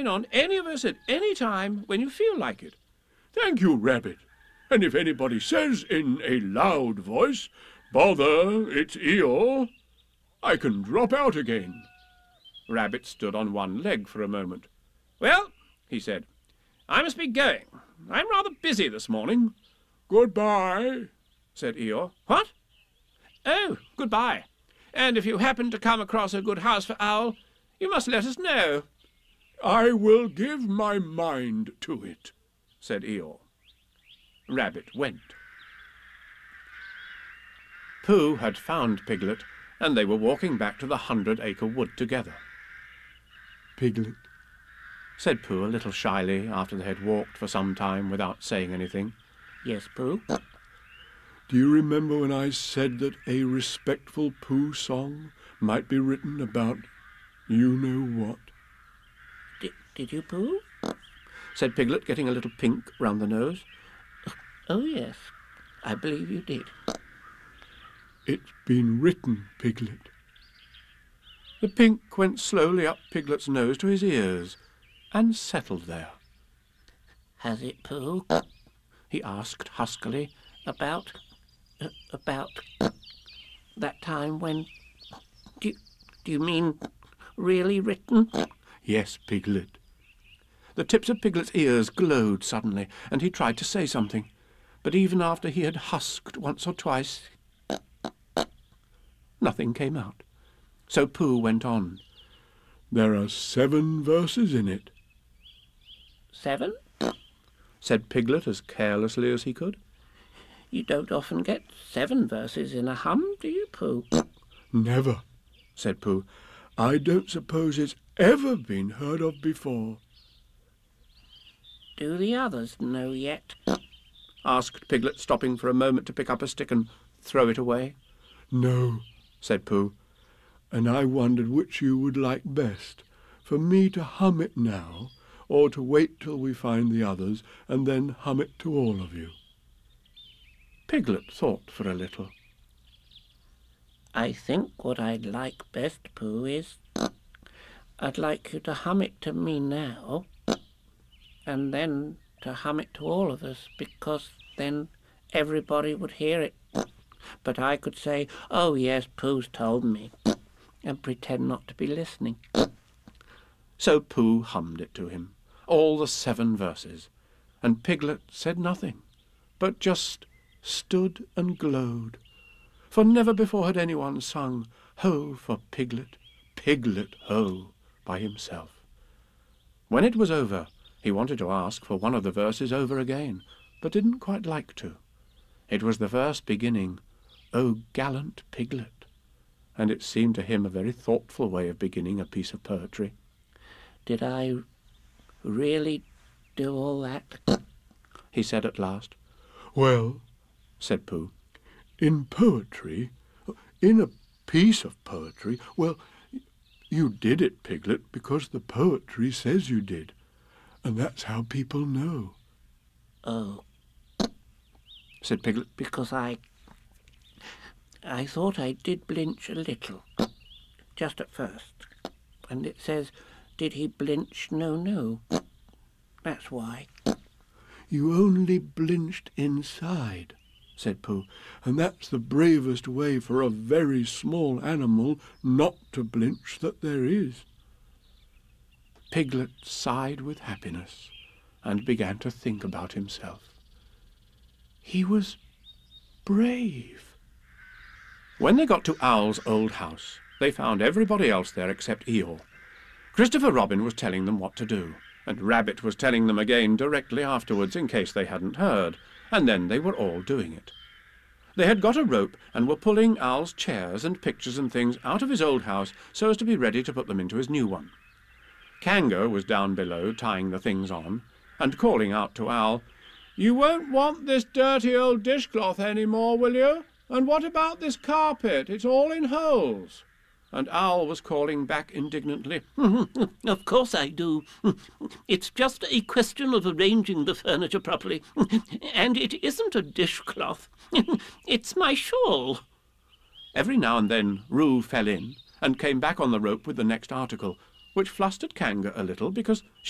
in on any of us at any time when you feel like it. Thank you, Rabbit. And if anybody says in a loud voice, "Bother, it's Eeyore," I can drop out again. Rabbit stood on one leg for a moment. "Well," he said, "I must be going. I'm rather busy this morning." "Goodbye," said Eeyore. "What?" "Oh, goodbye. And if you happen to come across a good house for Owl, you must let us know." "I will give my mind to it," said Eeyore. Rabbit went. Pooh had found Piglet, and they were walking back to the 100-acre wood together. "Piglet," said Pooh a little shyly after they had walked for some time without saying anything. "Yes, Pooh?" "Do you remember when I said that a respectful Pooh song might be written about you-know-what?" Did you, Pooh?" said Piglet, getting a little pink round the nose. "Oh, yes, I believe you did." "It's been written, Piglet." The pink went slowly up Piglet's nose to his ears and settled there. "Has it, Pooh?" he asked huskily. About that time when... Do you mean really written?" "Yes, Piglet." The tips of Piglet's ears glowed suddenly, and he tried to say something, but even after he had husked once or twice, nothing came out. So Pooh went on. "There are 7 verses in it." "7?" said Piglet as carelessly as he could. "You don't often get 7 verses in a hum, do you, Pooh?" "Never," said Pooh. "I don't suppose it's ever been heard of before." "Do the others know yet?" asked Piglet, stopping for a moment to pick up a stick and throw it away. "No," said Pooh, "and I wondered which you would like best, for me to hum it now, or to wait till we find the others and then hum it to all of you." Piglet thought for a little. "I think what I'd like best, Pooh, is I'd like you to hum it to me now, and then to hum it to all of us, because then everybody would hear it. But I could say, 'Oh, yes, Pooh's told me,' and pretend not to be listening." So Pooh hummed it to him, all the 7 verses, and Piglet said nothing, but just stood and glowed, for never before had anyone sung "Ho for Piglet, Piglet, ho!" by himself. When it was over, he wanted to ask for one of the verses over again, but didn't quite like to. It was the verse beginning, "O gallant Piglet," and it seemed to him a very thoughtful way of beginning a piece of poetry. "Did I really do all that?" he said at last. "Well," said Pooh, "in poetry, in a piece of poetry, well, you did it, Piglet, because the poetry says you did, and that's how people know." "Oh," said Piglet. "Because I thought I did blinch a little, just at first, and it says, 'Did he blinch? No, no.' That's why." "You only blinched inside," said Pooh, "and that's the bravest way for a very small animal not to blinch that there is." Piglet sighed with happiness and began to think about himself. He was brave. When they got to Owl's old house, they found everybody else there except Eeyore. Christopher Robin was telling them what to do, and Rabbit was telling them again directly afterwards in case they hadn't heard, and then they were all doing it. They had got a rope and were pulling Owl's chairs and pictures and things out of his old house so as to be ready to put them into his new one. Kango was down below tying the things on, and calling out to Owl, "You won't want this dirty old dishcloth any more, will you? And what about this carpet? It's all in holes." And Owl was calling back indignantly, "Of course I do. It's just a question of arranging the furniture properly. And it isn't a dishcloth. It's my shawl." Every now and then Roo fell in and came back on the rope with the next article, which flustered Kanga a little because